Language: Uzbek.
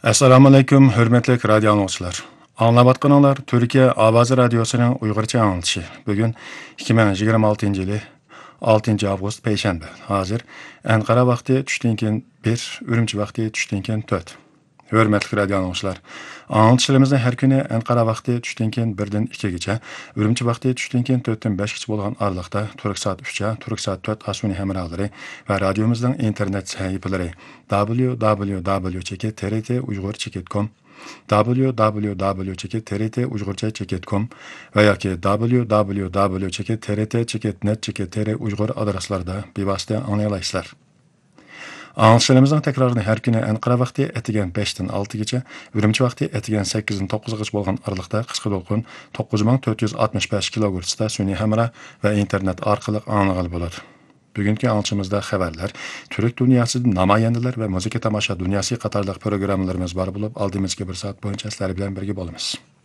Assalomu alaykum, hurmatli radio anglag'uchilar. Anglayotganlar Turkiya Ovozi radiosining Uyg'urcha anglishi. Bugun 2026-yili 6 avgust payshanba. Hozir Anqara vaqti tushdan keyin 1, Urumchi vaqti tushdan keyin 4. Hurmatli radio anglag'uchilar, anglishlarimizni har kuni Anqara vaqti tushdan keyin 1 dan 2 gacha, Urumchi vaqti tushdan keyin 4 dan 5 gacha bo'lgan aralıqda Turk soat 3 ga, Turk soat 4 asuni hamrohlari va radiomizning internet sahifalari www.trt-uyg'ur.com www.trt-uyg'urcha.com va yoki www.trt-net.tr uyg'ur adreslarida bevosita anglay olasizlar. Anglishlarimizning takrorını har kuni Anqara vaqti etigan 5 dan 6 gacha, Urumchi vaqti etigan 8 dan 9 gacha bo'lgan aralıqda qisqa to'lqin 9465 kHz da sun'iy hamra va internet orqali anglagan bo'ladi. Bugungi anglishimizda xabarlar, Türk dunyosida namoyandalar va musiqa tomosha dunyosi qatorliq programmalarimiz bor bo'lib, oldimizga 1 soat bo'yicha sizlar bilan birga bo'lamiz.